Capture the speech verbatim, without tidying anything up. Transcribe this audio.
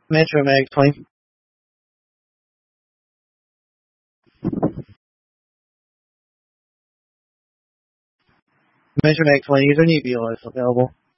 Metro Mag twenty. Metro Mag twenty, is there any V L S available?